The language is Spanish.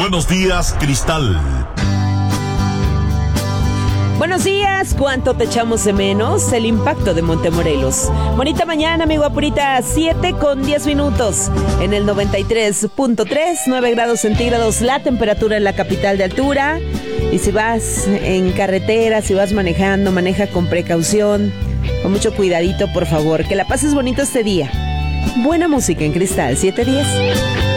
Buenos días, Cristal. Buenos días, ¿cuánto te echamos de menos? El impacto de Montemorelos. Bonita mañana, amigo Apurita, 7:10 en el 93.3, 9 grados centígrados, la temperatura en la capital de altura. Y si vas en carretera, si vas manejando, maneja con precaución, con mucho cuidadito, por favor. Que la pases bonito este día. Buena música en Cristal, 7:10.